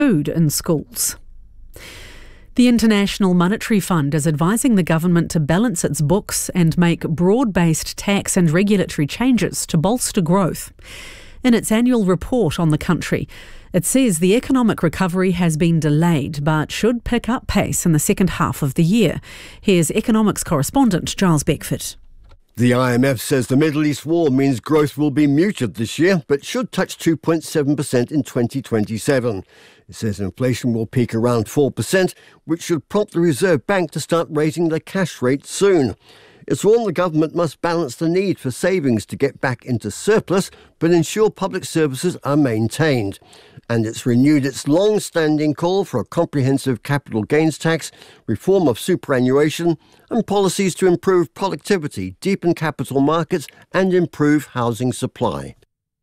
food in schools. The International Monetary Fund is advising the government to balance its books and make broad-based tax and regulatory changes to bolster growth. In its annual report on the country, it says the economic recovery has been delayed but should pick up pace in the second half of the year. Here's economics correspondent Giles Beckford. The IMF says the Middle East war means growth will be muted this year, but should touch 2.7% in 2027. It says inflation will peak around 4%, which should prompt the Reserve Bank to start raising the cash rate soon. It's warned the government must balance the need for savings to get back into surplus, but ensure public services are maintained. And it's renewed its long-standing call for a comprehensive capital gains tax, reform of superannuation, and policies to improve productivity, deepen capital markets, and improve housing supply.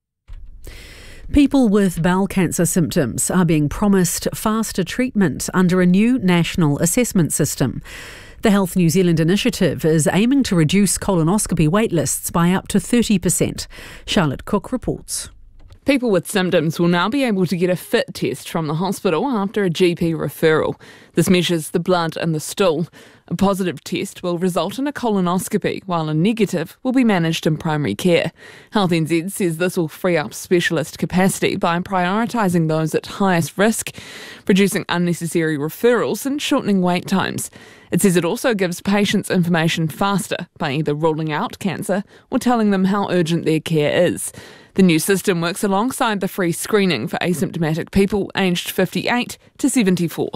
People with bowel cancer symptoms are being promised faster treatment under a new national assessment system. The Health New Zealand initiative is aiming to reduce colonoscopy waitlists by up to 30%. Charlotte Cook reports. People with symptoms will now be able to get a fit test from the hospital after a GP referral. This measures the blood in the stool. A positive test will result in a colonoscopy, while a negative will be managed in primary care. Health NZ says this will free up specialist capacity by prioritising those at highest risk, reducing unnecessary referrals and shortening wait times. It says it also gives patients information faster by either ruling out cancer or telling them how urgent their care is. The new system works alongside the free screening for asymptomatic people aged 58 to 74.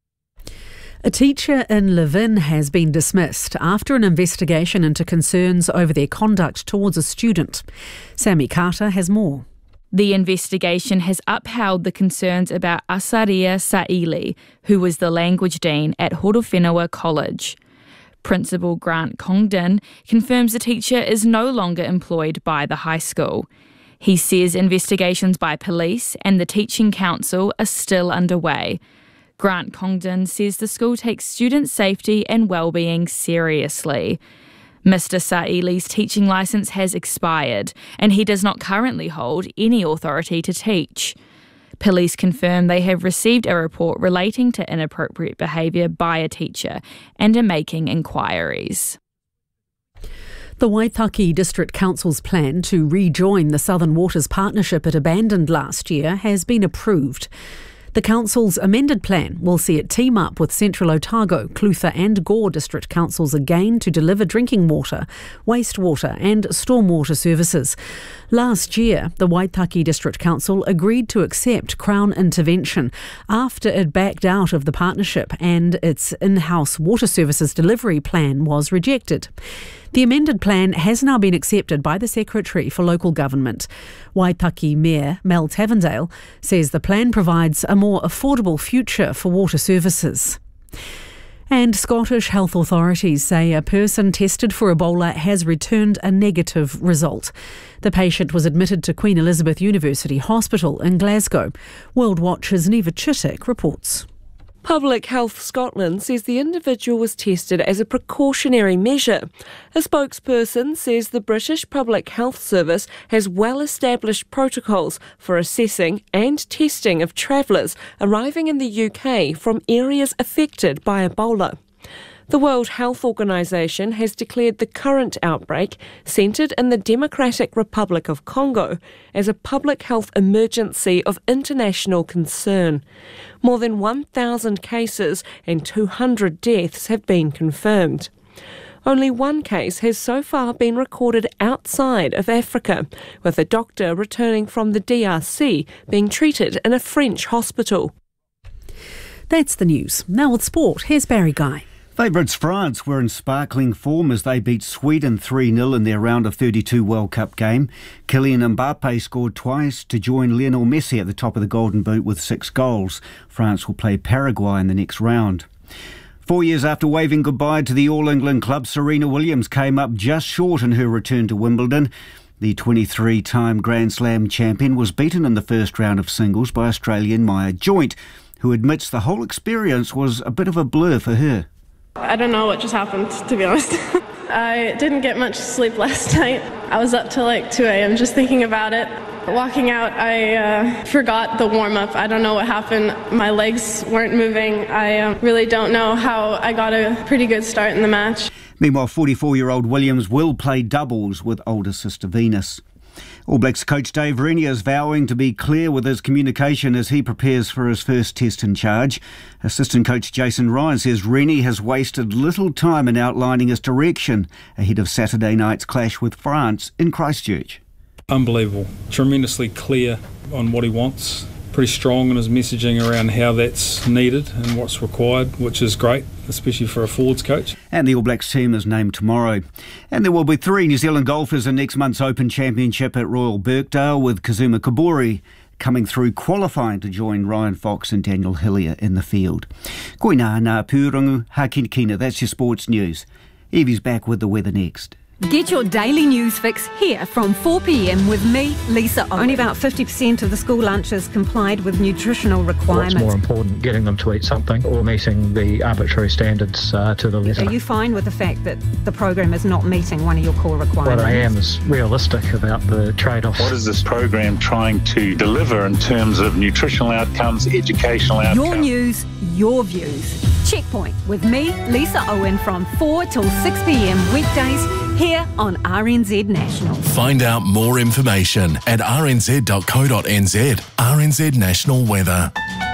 A teacher in Levin has been dismissed after an investigation into concerns over their conduct towards a student. Sammy Carter has more. The investigation has upheld the concerns about Asaria Saili, who was the language dean at Horowhenua College. Principal Grant Congdon confirms the teacher is no longer employed by the high school. He says investigations by police and the Teaching Council are still underway. Grant Congdon says the school takes student safety and well-being seriously. Mr. Saili's teaching licence has expired and he does not currently hold any authority to teach. Police confirm they have received a report relating to inappropriate behaviour by a teacher and are making inquiries. The Waitaki District Council's plan to rejoin the Southern Waters Partnership it abandoned last year has been approved. The council's amended plan will see it team up with Central Otago, Clutha and Gore district councils again to deliver drinking water, wastewater and stormwater services. Last year, the Waitaki District Council agreed to accept Crown intervention after it backed out of the partnership and its in-house water services delivery plan was rejected. The amended plan has now been accepted by the Secretary for Local Government. Waitaki Mayor Mel Tavendale says the plan provides a more affordable future for water services. And Scottish health authorities say a person tested for Ebola has returned a negative result. The patient was admitted to Queen Elizabeth University Hospital in Glasgow. World Watch's Neva Chittick reports. Public Health Scotland says the individual was tested as a precautionary measure. A spokesperson says the British Public Health Service has well-established protocols for assessing and testing of travellers arriving in the UK from areas affected by Ebola. The World Health Organization has declared the current outbreak, centred in the Democratic Republic of Congo, as a public health emergency of international concern. More than 1,000 cases and 200 deaths have been confirmed. Only one case has so far been recorded outside of Africa, with a doctor returning from the DRC being treated in a French hospital. That's the news. Now with sport, here's Barry Guy. Favourites France were in sparkling form as they beat Sweden 3-0 in their round of 32 World Cup game. Kylian Mbappe scored twice to join Lionel Messi at the top of the Golden Boot with 6 goals. France will play Paraguay in the next round. 4 years after waving goodbye to the All England club, Serena Williams came up just short in her return to Wimbledon. The 23-time Grand Slam champion was beaten in the first round of singles by Australian Maya Joint, who admits the whole experience was a bit of a blur for her. I don't know what just happened, to be honest. I didn't get much sleep last night. I was up till like 2 a.m. just thinking about it. Walking out, I forgot the warm-up. I don't know what happened. My legs weren't moving. I really don't know how I got a pretty good start in the match. Meanwhile, 44-year-old Williams will play doubles with older sister Venus. All Blacks coach Dave Rennie is vowing to be clear with his communication as he prepares for his first test in charge. Assistant coach Jason Ryan says Rennie has wasted little time in outlining his direction ahead of Saturday night's clash with France in Christchurch. Unbelievable. Tremendously clear on what he wants. Pretty strong in his messaging around how that's needed and what's required, which is great, especially for a forwards coach. And the All Blacks team is named tomorrow. And there will be 3 New Zealand golfers in next month's Open Championship at Royal Birkdale, with Kazuma Kobori coming through qualifying to join Ryan Fox and Daniel Hillier in the field. Koina ngā pūrangu hakinakina, that's your sports news. Evie's back with the weather next. Get your daily news fix here from 4 p.m. with me, Lisa Owen. Only about 50% of the school lunches complied with nutritional requirements. What's more important, getting them to eat something or meeting the arbitrary standards to the letter? Are you fine with the fact that the program is not meeting one of your core requirements? What I am is realistic about the trade-offs. What is this program trying to deliver in terms of nutritional outcomes, educational outcomes? Your news, your views. Checkpoint with me, Lisa Owen, from 4 till 6 p.m. weekdays here on RNZ National. Find out more information at rnz.co.nz. RNZ National Weather.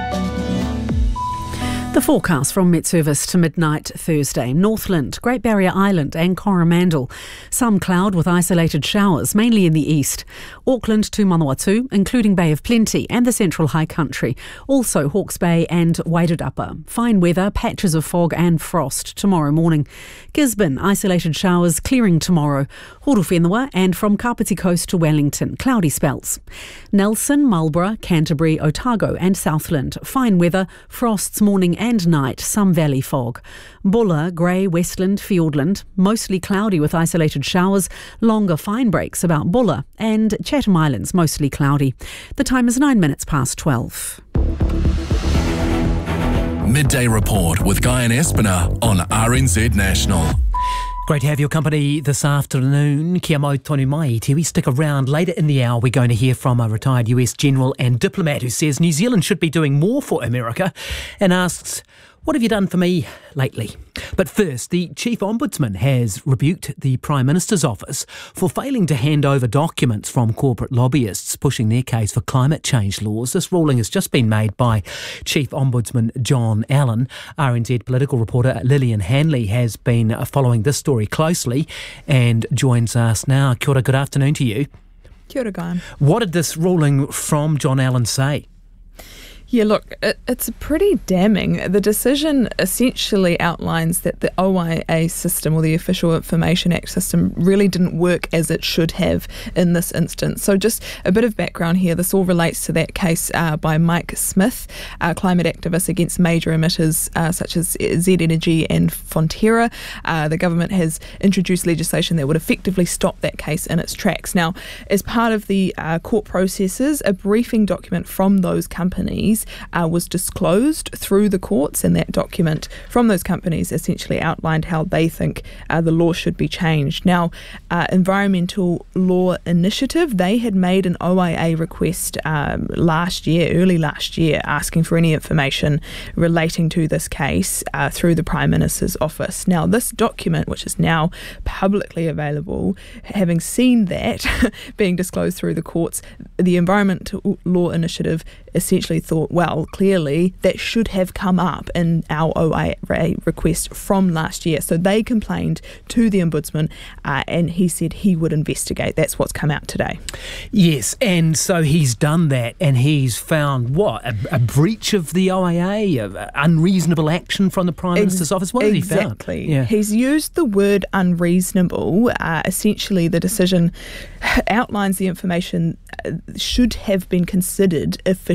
The forecast from Met Service to midnight Thursday. Northland, Great Barrier Island and Coromandel. Some cloud with isolated showers, mainly in the east. Auckland to Manawatu, including Bay of Plenty and the Central High Country. Also Hawke's Bay and Wairarapa. Fine weather, patches of fog and frost tomorrow morning. Gisborne, isolated showers clearing tomorrow. Horowhenua and from Kapiti Coast to Wellington, cloudy spells. Nelson, Marlborough, Canterbury, Otago and Southland. Fine weather, frosts morning and night, some valley fog. Bulla, Grey, Westland, Fiordland, mostly cloudy with isolated showers, longer fine breaks about Bulla, and Chatham Islands, mostly cloudy. The time is 9 minutes past 12. Midday Report with Guy and Espiner on RNZ National. Great to have your company this afternoon. Kia mau tonu mai te. We stick around. Later in the hour, we're going to hear from a retired US general and diplomat who says New Zealand should be doing more for America and asks, what have you done for me lately? But first, the Chief Ombudsman has rebuked the Prime Minister's office for failing to hand over documents from corporate lobbyists pushing their case for climate change laws. This ruling has just been made by Chief Ombudsman John Allen. RNZ political reporter Lillian Hanley has been following this story closely and joins us now. Kia ora, good afternoon to you. Kia ora, Guy. What did this ruling from John Allen say? Yeah, look, it's pretty damning. The decision essentially outlines that the OIA system, or the Official Information Act system, really didn't work as it should have in this instance. So just a bit of background here. This all relates to that case by Mike Smith, climate activist against major emitters such as Z Energy and Fonterra. The government has introduced legislation that would effectively stop that case in its tracks. Now, as part of the court processes, a briefing document from those companies was disclosed through the courts, and that document from those companies essentially outlined how they think the law should be changed. Now, Environmental Law Initiative, they had made an OIA request early last year, asking for any information relating to this case through the Prime Minister's office. Now, this document, which is now publicly available, having seen that being disclosed through the courts, the Environmental Law Initiative essentially thought, well, clearly that should have come up in our OIA request from last year. So they complained to the Ombudsman and he said he would investigate. That's what's come out today. Yes, and so he's done that, and he's found what? A breach of the OIA, unreasonable action from the Prime Minister's office? What has he found? Exactly. Yeah. He's used the word unreasonable. Essentially, the decision outlines the information should have been considered official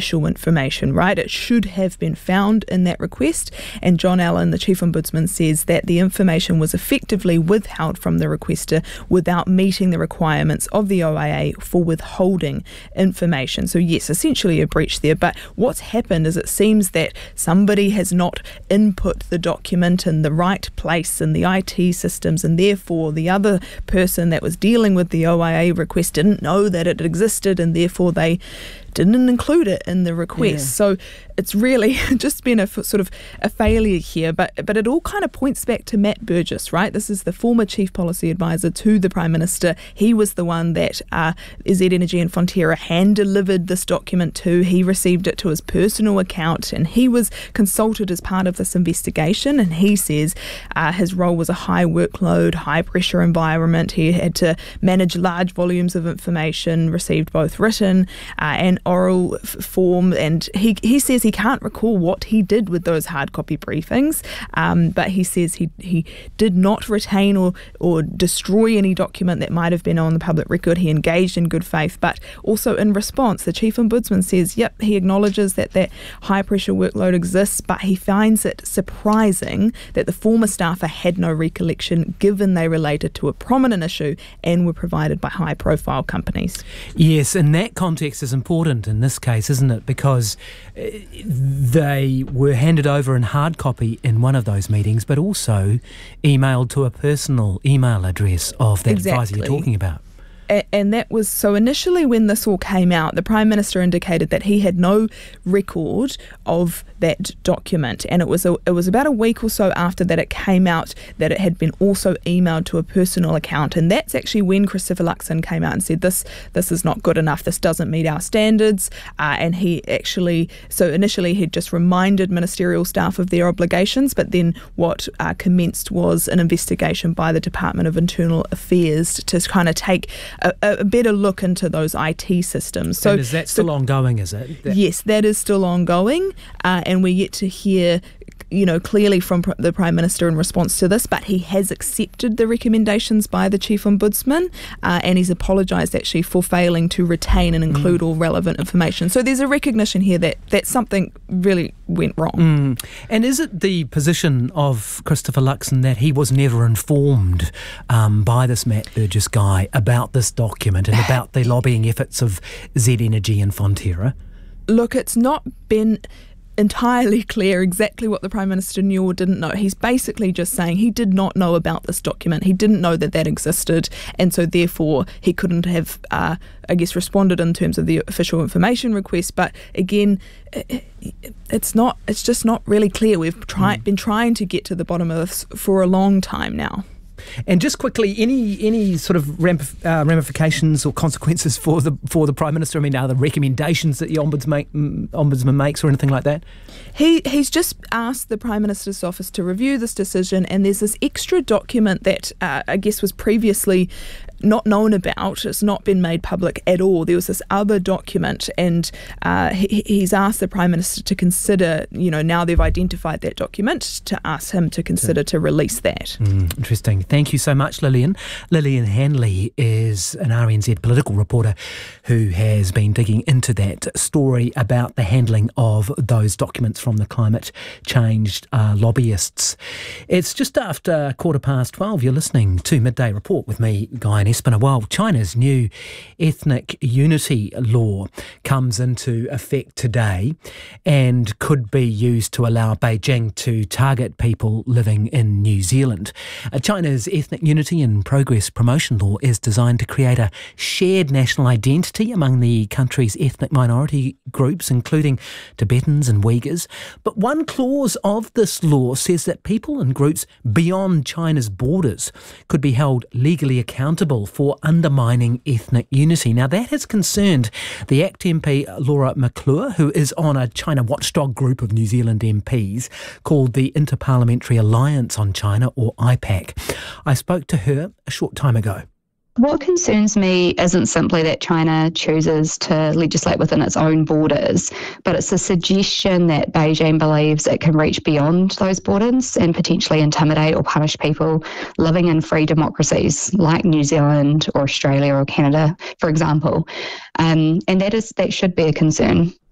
official information, right? It should have been found in that request. And John Allen, the Chief Ombudsman, says that the information was effectively withheld from the requester without meeting the requirements of the OIA for withholding information. So yes, essentially a breach there. But what's happened is it seems that somebody has not input the document in the right place in the IT systems, and therefore the other person that was dealing with the OIA request didn't know that it existed, and therefore they didn't include it in the request. Yeah. So it's really just been a sort of a failure here, but it all kind of points back to Matt Burgess, right? This is the former Chief Policy Advisor to the Prime Minister. He was the one that Z Energy and Fonterra hand-delivered this document to. He received it to his personal account, and he was consulted as part of this investigation, and he says his role was a high workload, high-pressure environment. He had to manage large volumes of information, received both written and oral form, and he says he can't recall what he did with those hard copy briefings, but he says he did not retain or destroy any document that might have been on the public record. He engaged in good faith, but also in response, the Chief Ombudsman says, yep, he acknowledges that high pressure workload exists, but he finds it surprising that the former staffer had no recollection given they related to a prominent issue and were provided by high profile companies. Yes, and that context is important in this case, isn't it? Because they were handed over in hard copy in one of those meetings, but also emailed to a personal email address of that advisor you're talking about. And that was, so initially when this all came out, the Prime Minister indicated that he had no record of that document, and it was about a week or so after that it came out that it had been also emailed to a personal account, and that's actually when Christopher Luxon came out and said this is not good enough, this doesn't meet our standards, and he actually, so initially he'd just reminded ministerial staff of their obligations, but then what commenced was an investigation by the Department of Internal Affairs to kind of take a better look into those IT systems. So, and is that still ongoing, is it? Yes, that is still ongoing, and we're yet to hear clearly from the Prime Minister in response to this, but he has accepted the recommendations by the Chief Ombudsman, and he's apologised actually for failing to retain and include all relevant information. So there's a recognition here that something really went wrong. And is it the position of Christopher Luxon that he was never informed by this Matt Burgess guy about this document and about the lobbying efforts of Z Energy and Fonterra? Look, it's not been entirely clear exactly what the Prime Minister knew or didn't know. He's basically just saying he did not know about this document. He didn't know that existed, and so therefore he couldn't have, responded in terms of the official information request. But again, it's just not really clear. We've been trying to get to the bottom of this for a long time now. And just quickly, any sort of ramifications or consequences for the Prime Minister? I mean, are there recommendations that the Ombudsman makes or anything like that? He's just asked the Prime Minister's office to review this decision, and there's this extra document that was previously not known about. It's not been made public at all. There was this other document, and he's asked the Prime Minister to consider, now they've identified that document, to ask him to consider to release that. Interesting. Thank you so much, Lillian. Lillian Hanley is an RNZ political reporter who has been digging into that story about the handling of those documents from the climate change lobbyists. It's just after 12:15. You're listening to Midday Report with me, Guy Espinel. Well, China's new ethnic unity law comes into effect today and could be used to allow Beijing to target people living in New Zealand. China's Ethnic Unity and Progress Promotion Law is designed to create a shared national identity among the country's ethnic minority groups, including Tibetans and Uyghurs. But one clause of this law says that people and groups beyond China's borders could be held legally accountable for undermining ethnic unity. Now, that has concerned the ACT MP Laura McClure, who is on a China watchdog group of New Zealand MPs called the Interparliamentary Alliance on China, or IPAC. I spoke to her a short time ago. What concerns me isn't simply that China chooses to legislate within its own borders, but it's a suggestion that Beijing believes it can reach beyond those borders and potentially intimidate or punish people living in free democracies like New Zealand or Australia or Canada, for example. And that should be a concern.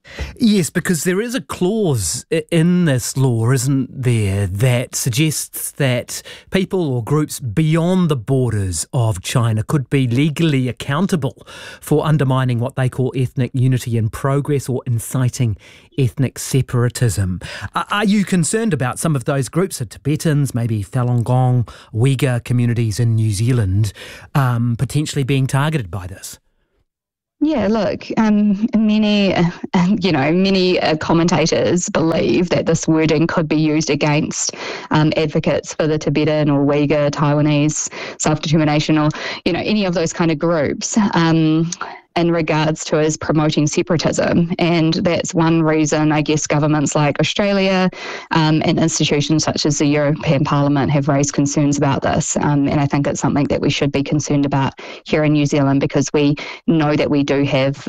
Yes, because there is a clause in this law, isn't there, that suggests that people or groups beyond the borders of China could be legally accountable for undermining what they call ethnic unity and progress or inciting ethnic separatism. Are you concerned about some of those groups, the Tibetans, maybe Falun Gong, Uyghur communities in New Zealand, potentially being targeted by this? Yeah, look, many commentators believe that this wording could be used against advocates for the Tibetan or Uyghur, Taiwanese self-determination, or any of those kind of groups. In regards to as promoting separatism. And that's one reason, I guess, governments like Australia and institutions such as the European Parliament have raised concerns about this. And I think it's something that we should be concerned about here in New Zealand, because we know that we do have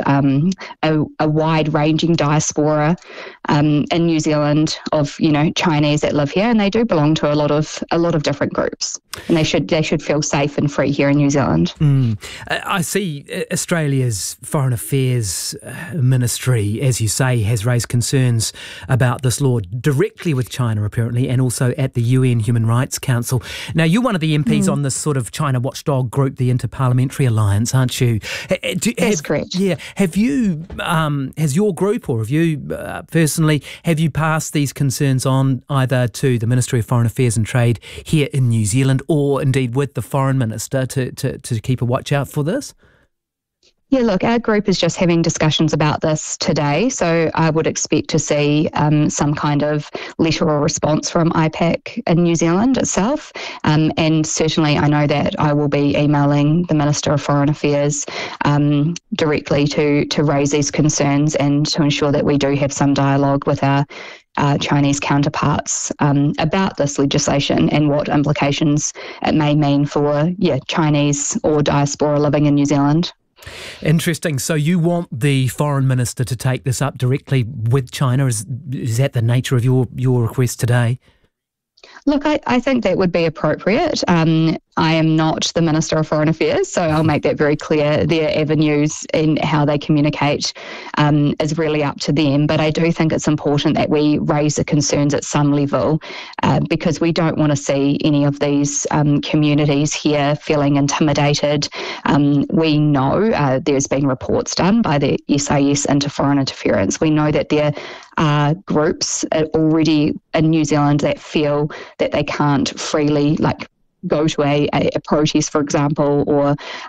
a wide-ranging diaspora in New Zealand of, Chinese that live here, and they do belong to a lot of different groups. And they should feel safe and free here in New Zealand. I see Australia's Foreign Affairs Ministry, as you say, has raised concerns about this law directly with China, apparently, and also at the UN Human Rights Council. Now, you're one of the MPs on this sort of China watchdog group, the Interparliamentary Alliance, aren't you? That's correct. Yeah. Have you, has your group, or have you personally, have you passed these concerns on either to the Ministry of Foreign Affairs and Trade here in New Zealand, or indeed with the Foreign Minister to keep a watch out for this? Yeah, look, our group is just having discussions about this today, so I would expect to see some kind of letter or response from IPAC in New Zealand itself. And certainly I know that I will be emailing the Minister of Foreign Affairs directly to raise these concerns and to ensure that we do have some dialogue with our Chinese counterparts about this legislation and what implications it may mean for Chinese or diaspora living in New Zealand. Interesting. So you want the Foreign Minister to take this up directly with China? Is that the nature of your request today? Look, I think that would be appropriate. I am not the Minister of Foreign Affairs, so I'll make that very clear. Their avenues in how they communicate is really up to them. But I do think it's important that we raise the concerns at some level because we don't want to see any of these communities here feeling intimidated. We know there's been reports done by the SIS into foreign interference. We know that there are groups already in New Zealand that feel that they can't freely go to a protest, for example, or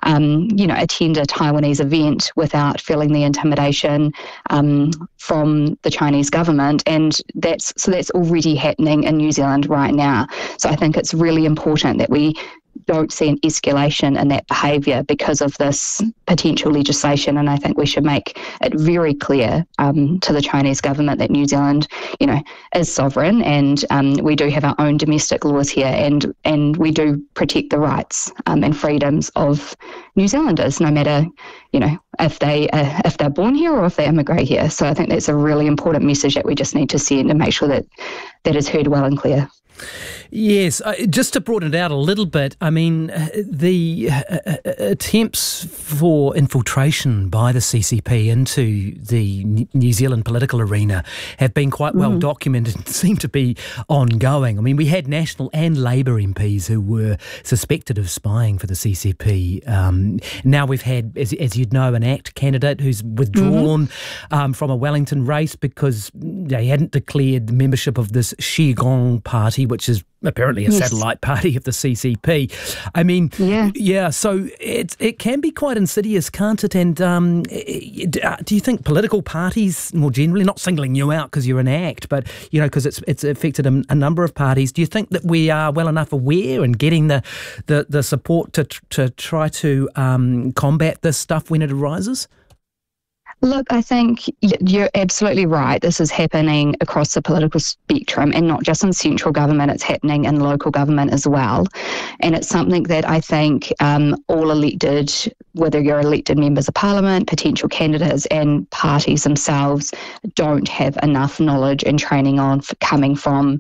attend a Taiwanese event without feeling the intimidation from the Chinese government, and that's already happening in New Zealand right now. So I think it's really important that we don't see an escalation in that behaviour because of this potential legislation, and I think we should make it very clear to the Chinese government that New Zealand, is sovereign, and we do have our own domestic laws here, and we do protect the rights and freedoms of New Zealanders, no matter if they're born here or if they immigrate here. So I think that's a really important message that we just need to send and make sure that that is heard well and clear. Yes, just to broaden it out a little bit, I mean, the attempts for infiltration by the CCP into the New Zealand political arena have been quite well documented and seem to be ongoing. I mean, we had National and Labour MPs who were suspected of spying for the CCP. Now we've had, as you'd know, an ACT candidate who's withdrawn from a Wellington race because they hadn't declared membership of this Qigong party, which is apparently a satellite party of the CCP. I mean, so it can be quite insidious, can't it? And do you think political parties more generally, not singling you out because you're an ACT, but, because it's affected a number of parties, do you think that we are well enough aware and getting the support to try to combat this stuff when it arises? Look, I think you're absolutely right. This is happening across the political spectrum, and not just in central government, it's happening in local government as well. And it's something that I think all elected, whether you're elected members of parliament, potential candidates and parties themselves don't have enough knowledge and training on coming from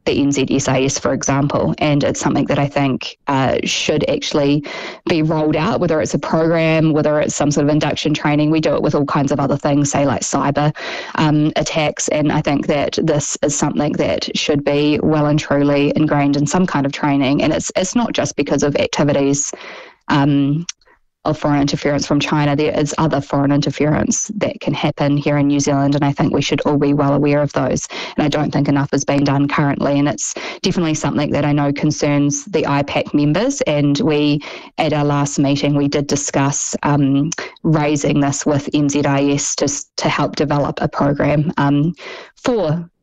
the NZSAS, for example, and it's something that I think should actually be rolled out, whether it's a program, whether it's some sort of induction training. We do it with all kinds of other things, say like cyber attacks, and I think that this is something that should be well and truly ingrained in some kind of training, and it's not just because of activities of foreign interference from China. There is other foreign interference that can happen here in New Zealand, and I think we should all be well aware of those. And I don't think enough is being done currently, and it's definitely something that I know concerns the IPAC members. And we, at our last meeting, we did discuss raising this with NZIS to help develop a program for